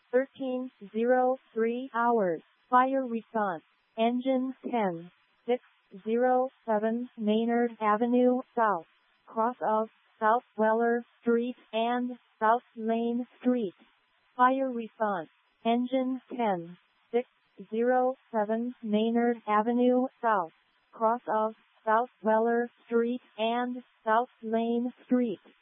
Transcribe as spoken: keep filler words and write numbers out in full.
thirteen oh three hours. Fire response. Engine ten, six oh seven Maynard Avenue South, cross of South Weller Street and South Lane Street. Fire response. Engine ten, six oh seven Maynard Avenue South, cross of South Weller Street and South Lane Street.